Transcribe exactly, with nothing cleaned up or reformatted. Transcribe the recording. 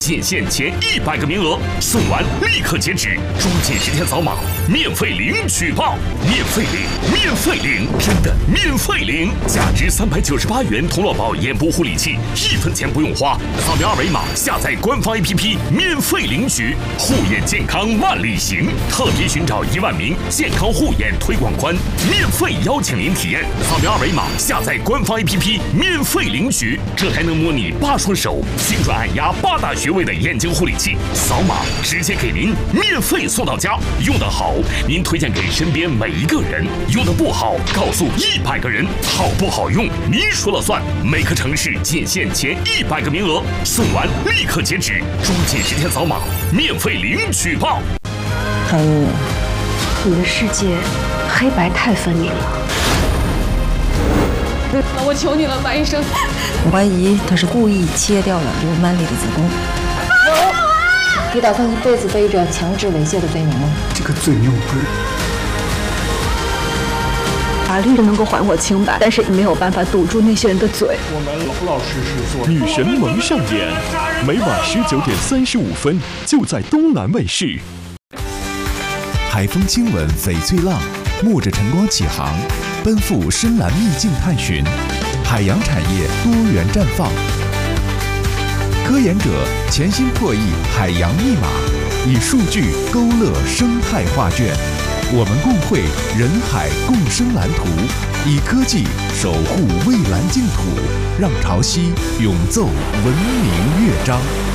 仅限前一百个名额，送完立刻截止，抓紧时间扫码，免费领取报，免费领，免费领，真的免费领！价值三百九十八元童乐宝眼部护理器，一分钱不用花，扫描二维码下载官方 A P P， 免费领取，护眼健康万里行，特别寻找一万名健康护眼推广官，免费邀请您体验，扫描二维码下载官方 A P P， 免费领取，这还能模拟八双手精准按压八大穴位的眼睛护理器，扫码直接给您免费送到家。用得好，您推荐给身边每一个人；用得不好，告诉一百个人。好不好用，您说了算。每个城市仅限前一百个名额，送完立刻截止，抓紧时间扫码，免费领取报。 韩宇，你的世界黑白太分明了。 我求你了，白医生。 我怀疑他是故意切掉了刘曼丽的子宫。你打算一辈子背着强制猥亵的罪名吗？ 这个罪名我不认。 法律能够还我清白，但是没有办法堵住那些人的嘴。 我们老老实实做。 女神萌上演，每晚十九点三十五分，就在东南卫视。 海风亲吻翡翠浪，沐着晨光起航，奔赴深蓝秘境探寻，海洋产业多元绽放。科研者潜心破译海洋密码，以数据勾勒生态画卷。我们共绘人海共生蓝图，以科技守护蔚蓝净土，让潮汐永奏文明乐章。